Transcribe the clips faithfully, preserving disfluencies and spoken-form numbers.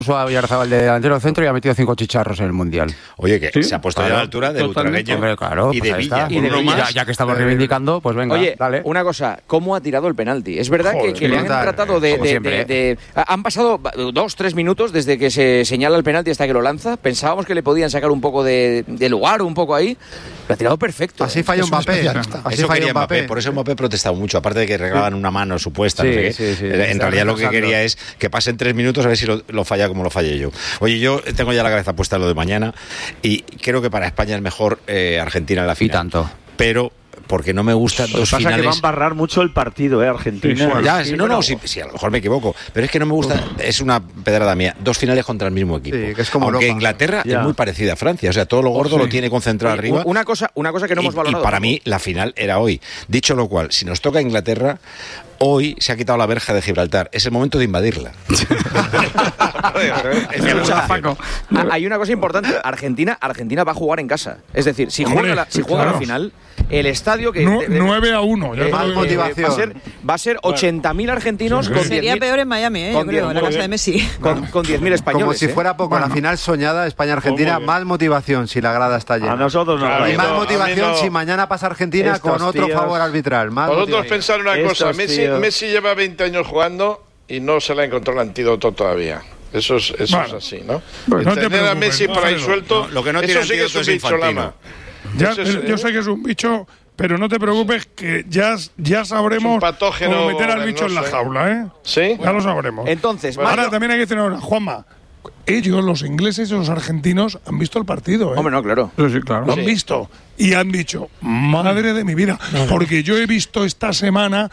a Oyarzabal de delantero centro y ha metido cinco chicharros en el Mundial. Oye, que ¿Sí? se ha puesto Claro, ya a la altura de Butragueño Hombre, claro, y pues de ahí Villa. está. Y de Villa. Ya, ya que estamos reivindicando, pues venga, Oye, dale. una cosa, ¿cómo ha tirado el penalti? Es verdad Joder, que, que le han brutal, tratado de, como de, siempre, de, de- Han pasado dos, tres minutos desde que se señala el penalti hasta que lo lanza. Pensábamos que le podían sacar un poco de, de lugar, un poco ahí. Lo ha tirado perfecto. Así falló Mbappé. Así Eso falló quería Mbappé. Mbappé. Por eso Mbappé ha protestado mucho. Aparte de que regalaban una mano supuesta. Sí, no sé qué. sí, sí, en está realidad lo que retrasando. quería es que pasen tres minutos a ver si lo, lo falla como lo fallé yo. Oye, yo tengo ya la cabeza puesta en lo de mañana y creo que para España es mejor eh, Argentina en la final. Y tanto. Pero porque no me gustan Lo que dos pasa finales. que va a embarrar mucho el partido, ¿eh? Argentina. Sí, ya, sí, no, no, sí, sí, a lo mejor me equivoco, pero es que no me gusta, es una pedrada mía, dos finales contra el mismo equipo. Sí, que es como Aunque Europa. Inglaterra Ya. es muy parecida a Francia, o sea, todo lo gordo sí. lo tiene concentrado Oye, arriba. Una cosa, una cosa que no y, hemos valorado. y para mí la final era hoy. Dicho lo cual, si nos toca Inglaterra, hoy se ha quitado la verja de Gibraltar. Es el momento de invadirla. Escucha, Paco. Ah, Hay una cosa importante. Argentina, Argentina va a jugar en casa. Es decir, si Hombre, juega la, si sí, juega claro. la final, el estadio que Nu- de- de- nueve a uno. Ya eh, te lo más digo. motivación. va a ser va a ser ochenta mil argentinos Sí, con sí. Sería diez mil peor en Miami, ¿eh? Yo con creo, en la diez- casa de Messi. con, con diez mil españoles. Como si ¿eh? fuera poco, la final soñada España-Argentina, Muy bien. más motivación si la grada está llena. A nosotros nos Claro, va Y a más no, motivación a mí no. si mañana pasa Argentina Estos con otro tíos- favor arbitral. Más Vosotros motivación. pensar una Estos cosa, Messi, tíos. Messi lleva veinte años jugando y no se le ha encontrado el antídoto todavía. Eso es, eso Bueno. es así, ¿no? Pues no te Tener a preocupes, Messi no, por ahí Alfredo. suelto, No, lo que no tiene eso sí que es antídoto un es bicho Infantino. lama. Ya, Eso es, pero yo ¿eh? sé que es un bicho, pero no te preocupes que ya, ya sabremos Es un patógeno cómo meter al bicho en la venenoso, jaula, ¿eh? ¿Sí? Ya lo sabremos. Entonces, Ahora Mario- también hay que decir una cosa, Juanma. Ellos, los ingleses y los argentinos, han visto el partido, ¿eh? Hombre, no, claro. Sí, sí, claro. Lo han visto. Y han dicho, madre de mi vida. Porque yo he visto esta semana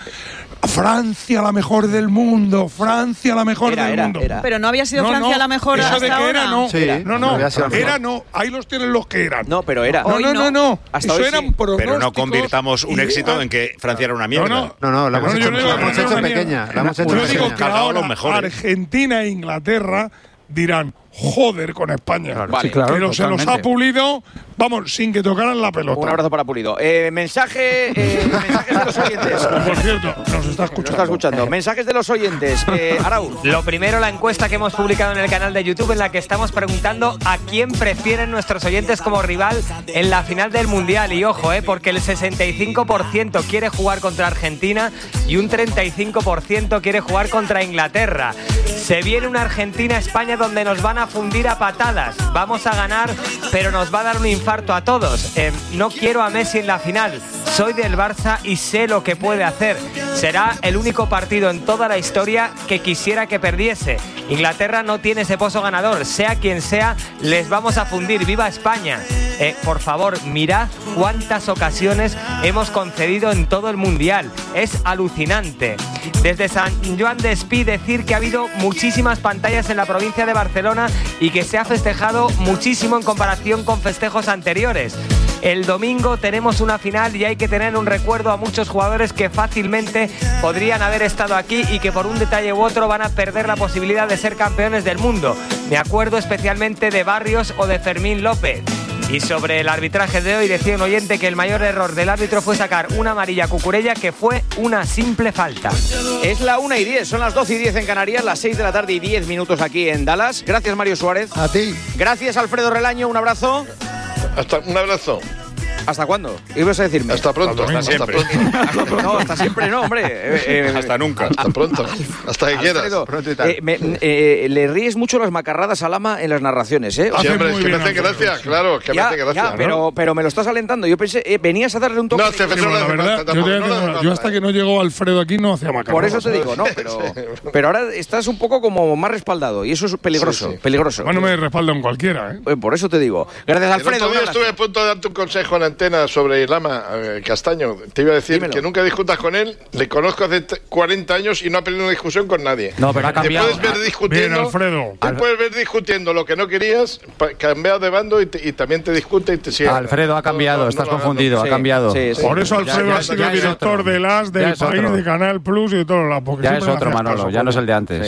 Francia la mejor del mundo, Francia la mejor Era, del era, mundo. era. Pero no había sido No, Francia no, la mejor eso hasta de que ahora. era, no. Sí, no, no, había sido la era mejor. no. Ahí los tienen los que eran. No, pero era. No, Hoy no, no, no. no. Hasta Eso hoy eran sí. pronósticos. Pero no convirtamos un y- éxito en que Francia era una mierda. No, no. No, no, la hemos No, hecho, yo no digo la que hemos no hecho era una pequeña. mierda. La hemos hecho Yo digo pequeña. que Cargado ahora los mejores. Argentina e Inglaterra dirán, joder con España. Vale. Sí, claro, Pero se los totalmente. ha pulido, vamos, sin que tocaran la pelota. Un abrazo para Pulido. Eh, mensaje, eh, mensajes de los oyentes. Por cierto, nos está Nos escuchando. está escuchando. Mensajes de los oyentes. Eh, Arau. Lo primero, la encuesta que hemos publicado en el canal de YouTube en la que estamos preguntando a quién prefieren nuestros oyentes como rival en la final del Mundial. Y ojo, eh, porque el sesenta y cinco por ciento quiere jugar contra Argentina y un treinta y cinco por ciento quiere jugar contra Inglaterra. Se viene una Argentina-España donde nos van a fundir a patadas. Vamos a ganar, pero nos va a dar un infarto a todos. Eh, no quiero a Messi en la final. Soy del Barça y sé lo que puede hacer. Será el único partido en toda la historia que quisiera que perdiese. Inglaterra no tiene ese pozo ganador. Sea quien sea, les vamos a fundir. ¡Viva España! Eh, por favor, mirad cuántas ocasiones hemos concedido en todo el Mundial. Es alucinante. Desde San Joan de Espí decir que ha habido muchísimas pantallas en la provincia de Barcelona y que se ha festejado muchísimo en comparación con festejos anteriores. El domingo tenemos una final y hay que tener un recuerdo a muchos jugadores que fácilmente podrían haber estado aquí y que por un detalle u otro van a perder la posibilidad de ser campeones del mundo. Me acuerdo especialmente de Barrios o de Fermín López. Y sobre el arbitraje de hoy decía un oyente que el mayor error del árbitro fue sacar una amarilla a Cucurella, que fue una simple falta. Es la una y diez, son las doce y diez en Canarias, las seis de la tarde y diez minutos aquí en Dallas. Gracias, Mario Suárez. A ti. Gracias, Alfredo Relaño, un abrazo. Hasta, un abrazo. ¿Hasta cuándo? ¿Ibas a decirme? Hasta pronto. Hasta Hasta siempre. pronto. No, hasta siempre no, hombre. Eh, eh, Hasta nunca. Hasta pronto. Hasta que quieras. Alfredo, Pronto y tal. eh, me- eh, le ríes mucho las macarradas a Lama en las narraciones, ¿eh? O Sí, Hace hombre, es muy que me bien, hace Alfredo, gracia, sí. claro, que me ya, hace gracia. ya, ¿no? pero, pero me lo estás alentando. Yo pensé, eh, venías a darle un toque. No hace- de- Sí, no bueno, le la hace verdad, falta, yo, te digo tampoco, que no le no, hace yo falta. hasta que no llegó Alfredo aquí no hacía macarrones. Por eso te digo, ¿no? Pero, pero ahora estás un poco como más respaldado y eso es peligroso, Sí, sí. peligroso. Bueno, me respaldan cualquiera, ¿eh? Eh, Por eso te digo. Gracias, El Alfredo. otro un día abrazo. estuve a punto de darte un consejo en antena sobre Lama eh, Castaño. Te iba a decir Dímelo. que nunca discutas con él. Le conozco hace t- cuarenta años y no ha tenido una discusión con nadie. No, pero ha cambiado. Te puedes ver discutiendo. Bien, Alfredo. Te puedes ver discutiendo lo que no querías, pa- cambiado de bando y, te- y también te discute y te sigue. Alfredo ha cambiado, No, no, estás no lo hagas, confundido, no. ha Sí, cambiado. sí, sí. Por eso Ya- Alfredo ya- ha sido ya es director otro. del As, Ya del es País, otro. de Canal Plus y de todos lados. porque Ya es siempre me otro hacías Manolo, caso, ya no es el de coño. antes. Sí.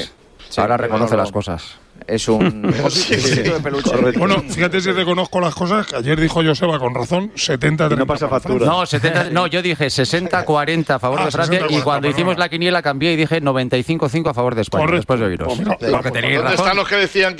Ahora Sí, reconoce Manolo. las cosas. Es un osito de peluche. Bueno, fíjate si reconozco las cosas que ayer dijo Joseba con razón, setenta treinta. no pasa factura. No, setenta, no, yo dije sesenta cuarenta a favor Ah, de Francia sesenta y cuarenta, cuando perdona. hicimos la quiniela cambié y dije noventa y cinco cinco a favor de España, Correcto. después de oíros. Pues mira, Porque tenéis ¿Dónde razón. están los que decían